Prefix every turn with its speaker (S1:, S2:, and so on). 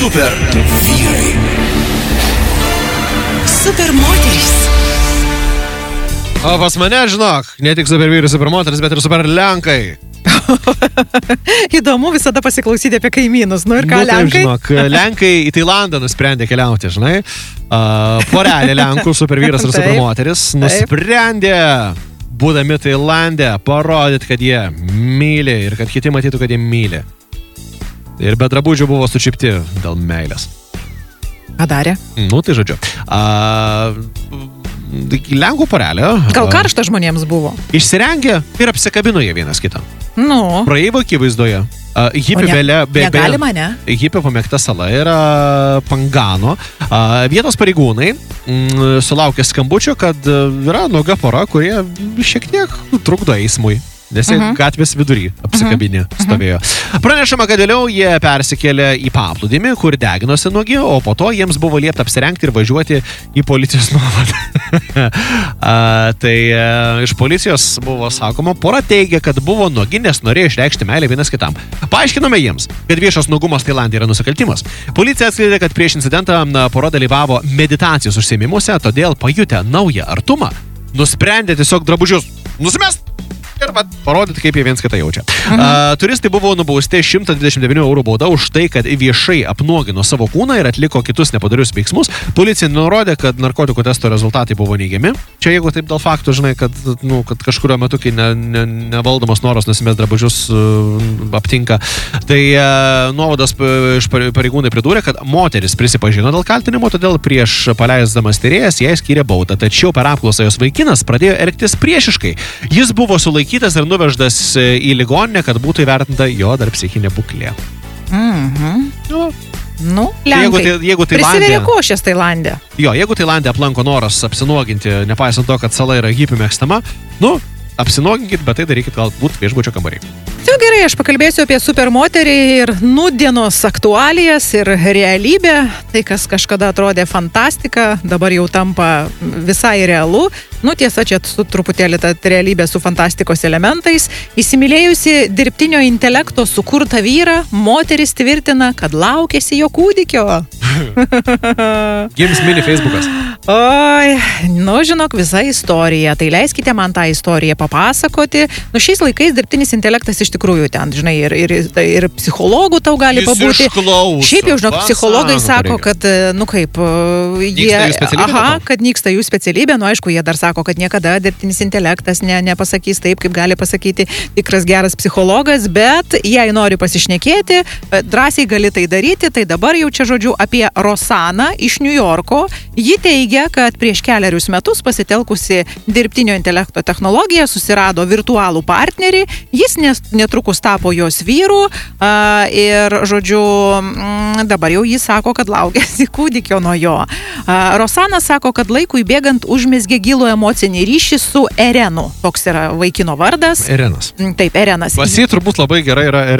S1: Super vyrai.
S2: Super moterys.
S3: O pas mane, žinok, ne tik super vyrai, super moteris, bet ir super lenkai.
S2: Įdomu visada pasiklausyti apie kaimynus. Nu ir ką,
S3: Taip,
S2: lenkai?
S3: žinok, lenkai į Tailandą nusprendė keliauti, žinai. Porelė lenkų, super vyras ir super
S2: Taip,
S3: moteris, nusprendė, būdami Tailande, parodyti, kad jie myli ir kad kiti matytų, kad jie myli. Ir be drabužių buvo sučipti dėl meilės.
S2: Ką darė?
S3: Nu, tai žodžiu. Lenkų porelė.
S2: Gal karšta žmonėms buvo?
S3: Išsirengė ir apsikabino jie vienas kitą.
S2: Nu.
S3: Praeivo akivaizdoje.
S2: Negalima, ne?
S3: Hipių pamėgta sala yra Pangano. Vietos pareigūnai sulaukė skambučio, kad yra nuoga pora, kurie šiek tiek trukdo eismui. Nes jie gatvės vidury apsikabinė stovėjo. Pranešama, kad vėliau jie persikėlė į paplūdimį, kur deginosi nuogi, o po to jiems buvo liepta apsirengti ir važiuoti į policijos nuovadą. Tai iš policijos buvo sakoma, pora teigia, kad buvo nuogi, nes norėjo išreikšti meilę vienas kitam. Paaiškinome jiems, kad viešas nuogumas Tailande yra nusikaltimas. Policija atskleidė, kad prieš incidentą pora dalyvavo meditacijos užsiėmimuose, todėl pajutę naują artumą, nusprendė tiesiog drabužius nusimest. Ir parodyti, kaip jie viens kitą jaučia. Turistai buvo nubausti 129 eurų bauda už tai, kad viešai apnuogino savo kūną ir atliko kitus nepadarius veiksmus. Policija nurodė, kad narkotikų testo rezultatai buvo neigiami. Čia jeigu taip dėl faktų, žinai, kad kažkurio metu, kai nevaldomas noras nusimest drabužius aptinka. Tai nuovados iš pareigūnai pridūrė, kad moteris prisipažino dėl kaltinimo, todėl prieš paleisdamas tyrėjas jai skyrė baudą. Tačiau per apklausą jos vaikinas pradėjo elgtis priešiškai. Jis buvo sulaikytas ir nuvežtas į ligoninę, kad būtų įvertinta jo dar psichinė būklė.
S2: Nu, lenkai.
S3: Jeigu
S2: prisiveria košės Tailande.
S3: Jo, jeigu Tailande aplanko noras apsinuoginti, nepaisant to, kad sala yra hipių mėgstama, apsinuoginkit, bet tai darykit galbūt viešbučio kambarį.
S2: Tai gerai, aš pakalbėsiu apie supermoterį ir nūdienos aktualijas ir realybę. Tai, kas kažkada atrodė fantastika, dabar jau tampa visai realu. Tiesa, čia su truputėlį ta realybė su fantastikos elementais. Įsimylėjusi dirbtinio intelekto sukurtą vyrą, moteris tvirtina, kad laukėsi jo kūdikio.
S3: Gims mini Facebookas.
S2: Oi, žinok, visa istorija. Tai leiskite man tą istoriją papasakoti. Šiais laikais dirbtinis intelektas iš tikrųjų ten, žinai, ir psichologų tau gali pabūti. Šiaip jau, žinok, psichologai sako, kad, kad nyksta jų specialybė. Aišku, jie dar sako, kad niekada dirbtinis intelektas nepasakys taip, kaip gali pasakyti tikras geras psichologas, bet jei nori pasišnekėti, drąsiai gali tai daryti. Tai dabar jau čia žodžiu apie Rosaną iš New Yorko. Ji teigia, kad prieš kelerius metus pasitelkusi dirbtinio intelekto technologiją susirado virtualų partnerį. Jis netrukus tapo jos vyru ir, žodžiu, dabar jau jis sako, kad laukiasi kūdikio nuo jo. Rosana sako, kad laikui bėgant užmezgė gilų emocinį ryšį su Erenu. Toks yra vaikino vardas.
S3: Erenas.
S2: Taip, Erenas.
S3: Pas jį turbūt labai gerai yra